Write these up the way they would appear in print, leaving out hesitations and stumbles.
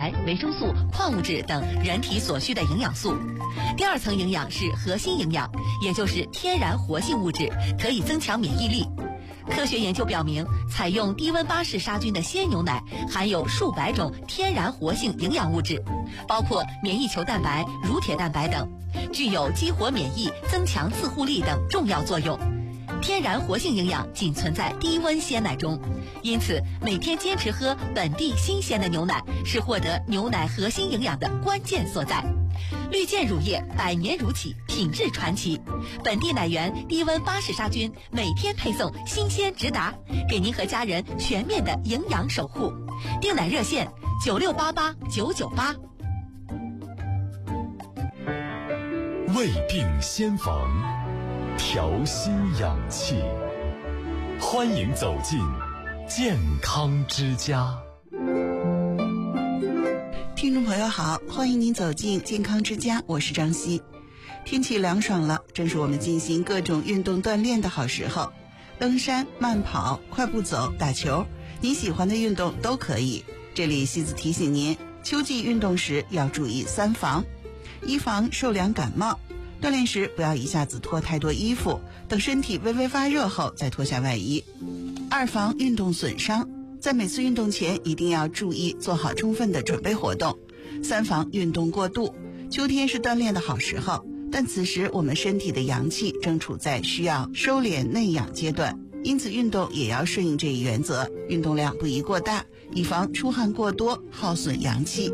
白、维生素、矿物质等人体所需的营养素。第二层营养是核心营养，也就是天然活性物质，可以增强免疫力。科学研究表明，采用低温巴氏杀菌的鲜牛奶含有数百种天然活性营养物质，包括免疫球蛋白、乳铁蛋白等，具有激活免疫、增强自护力等重要作用。天然活性营养仅存在低温鲜奶中，因此每天坚持喝本地新鲜的牛奶是获得牛奶核心营养的关键所在。绿箭乳业100年如起，品质传奇，本地奶源低温巴氏杀菌，每天配送新鲜直达，给您和家人全面的营养守护。订奶热线96889998。 胃病先防，调心养气，欢迎走进健康之家。 听众朋友好，欢迎您走进健康之家，我是张希。天气凉爽了，正是我们进行各种运动锻炼的好时候。登山、慢跑、快步走、打球，你喜欢的运动都可以。这里西子提醒您，秋季运动时要注意3防：一防受凉感冒，锻炼时不要一下子脱太多衣服，等身体微微发热后再脱下外衣；二防运动损伤，在每次运动前一定要注意做好充分的准备活动；三防运动过度，秋天是锻炼的好时候，但此时我们身体的阳气正处在需要收敛内养阶段，因此运动也要顺应这一原则，运动量不宜过大，以防出汗过多耗损阳气。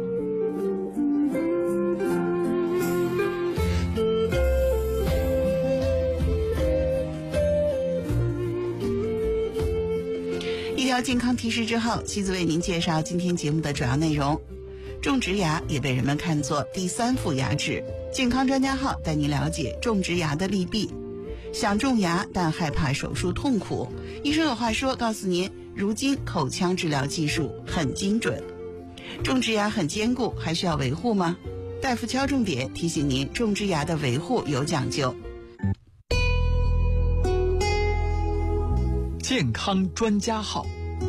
医疗健康提示之后，西子为您介绍今天节目的主要内容。种植牙也被人们看作第3副牙齿，健康专家号带您了解种植牙的利弊。想种牙但害怕手术痛苦，医生有话说告诉您，如今口腔治疗技术很精准。种植牙很坚固，还需要维护吗？大夫敲重点提醒您，种植牙的维护有讲究。 健康专家号。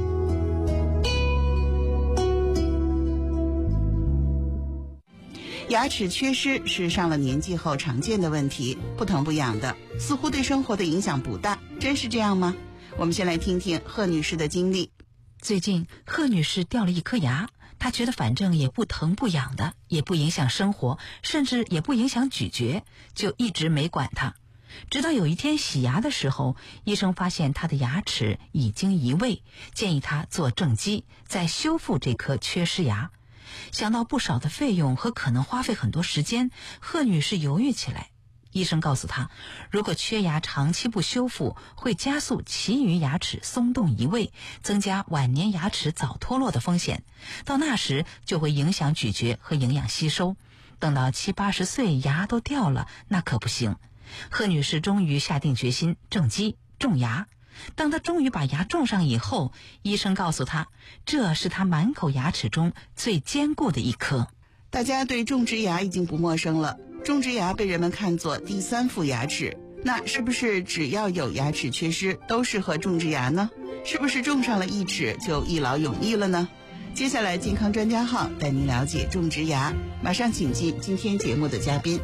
牙齿缺失是上了年纪后常见的问题，不疼不痒的，似乎对生活的影响不大，真是这样吗？我们先来听听贺女士的经历。 最近贺女士掉了一颗牙，她觉得反正也不疼不痒的，也不影响生活，甚至也不影响咀嚼，就一直没管它。直到有一天洗牙的时候，医生发现她的牙齿已经移位，建议她做正畸，再修复这颗缺失牙。想到不少的费用和可能花费很多时间，贺女士犹豫起来。医生告诉她，如果缺牙长期不修复，会加速其余牙齿松动移位，增加晚年牙齿早脱落的风险，到那时就会影响咀嚼和营养吸收。等到70、80岁牙都掉了，那可不行。贺女士终于下定决心正畸种牙。当她终于把牙种上以后，医生告诉她，这是她满口牙齿中最坚固的一颗。 大家对种植牙已经不陌生了，种植牙被人们看作第3副牙齿，那是不是只要有牙齿缺失都适合种植牙呢？是不是种上了一齿就一劳永逸了呢？接下来健康专家号带您了解种植牙，马上请进今天节目的嘉宾。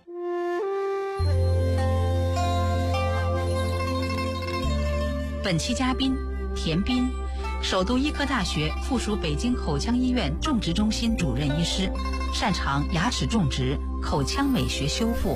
本期嘉宾田斌，首都医科大学附属北京口腔医院种植中心主任医师，擅长牙齿种植、口腔美学修复。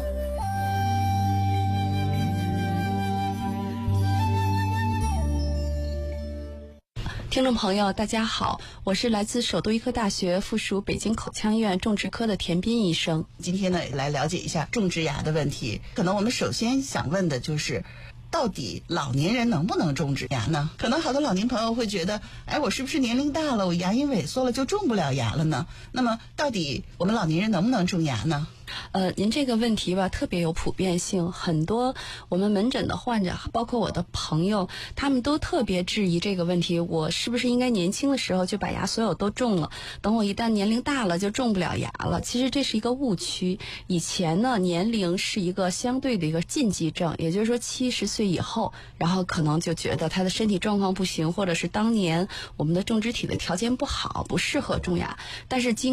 听众朋友大家好，我是来自首都医科大学附属北京口腔医院种植科的田斌医生。 今天呢，来了解一下种植牙的问题。可能我们首先想问的就是，到底老年人能不能种植牙呢？可能好多老年朋友会觉得，我是不是年龄大了，我牙龈萎缩了就种不了牙了呢？那么到底我们老年人能不能种牙呢？ 您这个问题吧，特别有普遍性，很多我们门诊的患者，包括我的朋友，他们都特别质疑这个问题，我是不是应该年轻的时候就把牙所有都种了，等我一旦年龄大了就种不了牙了。其实这是一个误区。以前呢，年龄是一个相对的一个禁忌症，也就是说70岁以后，然后可能就觉得他的身体状况不行，或者是当年我们的种植体的条件不好，不适合种牙。但是